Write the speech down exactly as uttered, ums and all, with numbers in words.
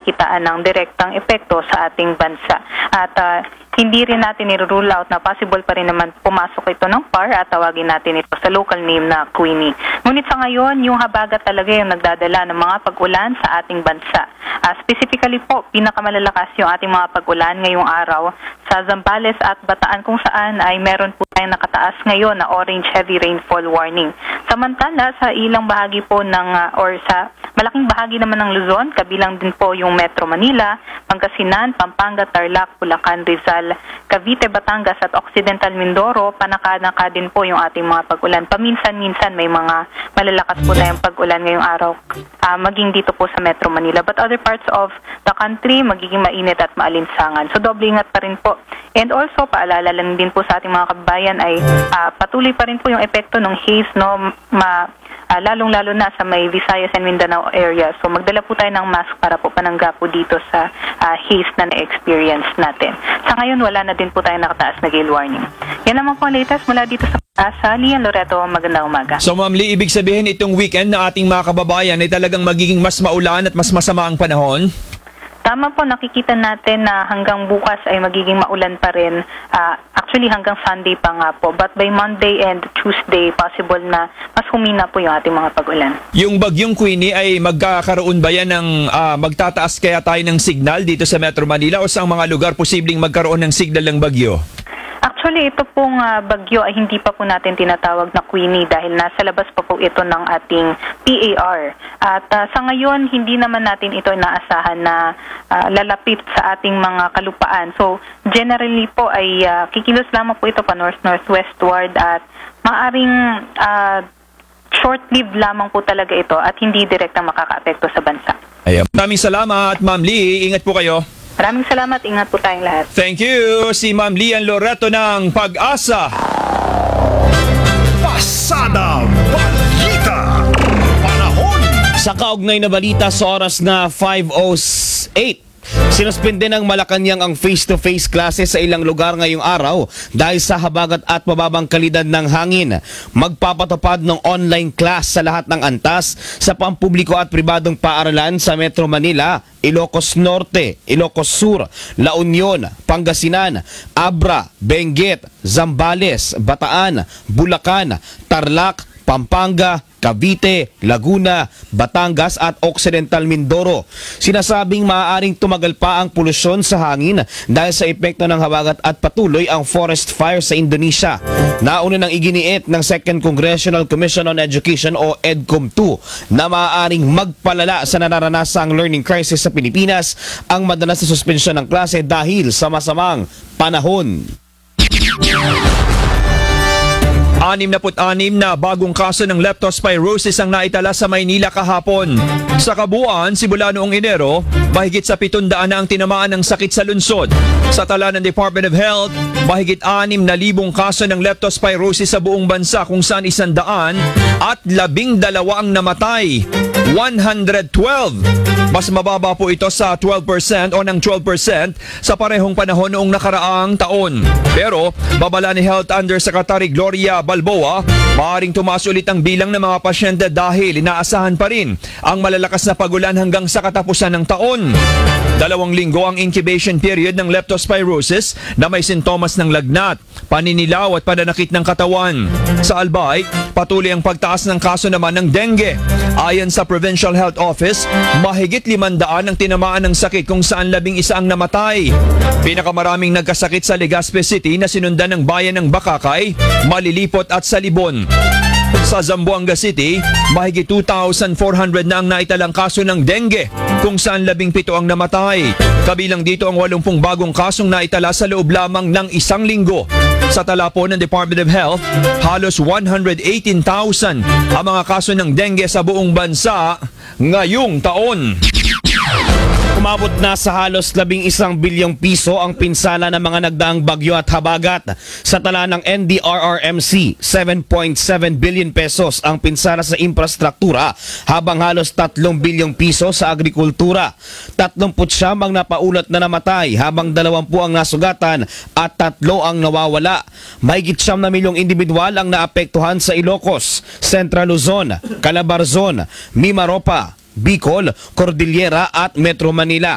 makikitaan ng direktang epekto sa ating bansa. At uh, hindi rin natin i-rule out na possible pa rin naman pumasok ito ng P A R at tawagin natin ito sa local name na Queenie. Ngunit sa ngayon, yung habagat talaga yung nagdadala ng mga pag-ulan sa ating bansa. Uh, specifically po, pinakamalalakas yung ating mga pag-ulan ngayong araw sa Zambales at Bataan, kung saan ay meron po tayong nakataas ngayon na orange heavy rainfall warning. Samantala, sa ilang bahagi po ng, uh, or sa malaking bahagi naman ng Luzon, kabilang din po yung Metro Manila, Pangasinan, Pampanga, Tarlac, Bulacan, Rizal, Cavite, Batangas at Occidental Mindoro, panaka-naka din po yung ating mga pag-ulan. Paminsan-minsan may mga malalakas po tayong pag-ulan ngayong araw, uh, maging dito po sa Metro Manila. But other parts of the country, magiging mainit at maalinsangan. So doble ingat pa rin po. And also, paalala lang din po sa ating mga kababayan ay uh, patuloy pa rin po yung epekto ng haze, no, ma Uh, lalong-lalo na sa may Visayas and Mindanao area. So magdala po tayo ng mask para po panangga po dito sa uh, haze na na-experience natin. Sa ngayon, wala na din po tayo nakataas na gale warning. Yan naman po ang latest mula dito sa Asa. Lian Loreto, magandang umaga. So Ma'am Lee, ibig sabihin itong weekend na ating mga kababayan ay talagang magiging mas maulan at mas masama ang panahon? Tama po, nakikita natin na hanggang bukas ay magiging maulan pa rin. Uh, actually, hanggang Sunday pa nga po. But by Monday and Tuesday, possible na mas humina po yung ating mga pag-ulan. Yung bagyong Queenie ay magkakaroon ba yan ng uh, magtataas kaya tayo ng signal dito sa Metro Manila o sa mga lugar posibleng magkaroon ng signal ng bagyo? Actually, ito pong uh, bagyo ay hindi pa po natin tinatawag na Queenie dahil nasa labas pa po ito ng ating P A R. At uh, sa ngayon, hindi naman natin ito inaasahan na uh, lalapit sa ating mga kalupaan. So, generally po ay uh, kikilos lamang po ito pa north-northwestward at maaring uh, short-lived lamang po talaga ito at hindi direktang makaka-apekto sa bansa. Ayan. Maraming salamat, Ma'am Lee. Ingat po kayo. Maraming salamat. Ingat po tayong lahat. Thank you. Si Ma'am Lian Loreto ng Pag-asa. Pasada Balita. Panahon. Sa kaugnay na balita sa oras na five oh eight, sinuspende ng Malacanang ang face-to-face classes sa ilang lugar ngayong araw dahil sa habagat at mababang kalidad ng hangin. Magpapatupad ng online class sa lahat ng antas sa pampubliko at pribadong paaralan sa Metro Manila, Ilocos Norte, Ilocos Sur, La Union, Pangasinan, Abra, Benguet, Zambales, Bataan, Bulacan, Tarlac, Pampanga, Cavite, Laguna, Batangas at Occidental Mindoro. Sinasabing maaaring tumagal pa ang polusyon sa hangin dahil sa epekto ng habagat at patuloy ang forest fire sa Indonesia. Nauna nang iginiit ng Second Congressional Commission on Education o EDCOM two na maaaring magpalala sa nararanasang learning crisis sa Pilipinas ang madalas na suspensyon ng klase dahil sa masamang panahon. anim na anim na bagong kaso ng leptospirosis ang naitala sa Maynila kahapon. Sa kabuuan, simula noong Enero, mahigit sa pitundaan na ang tinamaan ng sakit sa lungsod. Sa tala ng Department of Health, mahigit anim na libong kaso ng leptospirosis sa buong bansa kung saan isandaan at labing dalawa ang namatay. one hundred twelve. Mas mababa po ito sa twelve percent o ng twelve percent sa parehong panahon noong nakaraang taon. Pero, babala ni Health Undersecretary Gloria Balboa, maaaring tumaas ulit ang bilang ng mga pasyente dahil inaasahan pa rin ang malalakas na pagulan hanggang sa katapusan ng taon. Dalawang linggo ang incubation period ng leptospirosis na may sintomas ng lagnat, paninilaw at pananakit ng katawan. Sa Albay, patuloy ang pagtaas ng kaso naman ng dengue. Ayon sa Provincial Health Office, mahigit limandaan ang tinamaan ng sakit kung saan labing isa ang namatay. Pinakamaraming nagkasakit sa Legazpi City na sinundan ng bayan ng Bakakay, Malilipot at Salibon. Sa Zamboanga City, mahigit two thousand four hundred na ang naitalang kaso ng dengue, kung saan labing pito ang namatay. Kabilang dito ang walumpung bagong kasong naitala sa loob lamang ng isang linggo. Sa tala po ng Department of Health, halos one hundred eighteen thousand ang mga kaso ng dengue sa buong bansa ngayong taon. Umabot na sa halos labing isang bilyong piso ang pinsala ng mga nagdaang bagyo at habagat. Sa tala ng N D R R M C, seven point seven billion pesos ang pinsala sa infrastruktura habang halos tatlong bilyong piso sa agrikultura. Tatlumput siyam ang napaulat na namatay habang dalawampu ang nasugatan at tatlo ang nawawala. Mahigit siyam na milyong individual ang naapektuhan sa Ilocos, Central Luzon, Calabarzon, Mimaropa, Bicol, Cordillera at Metro Manila.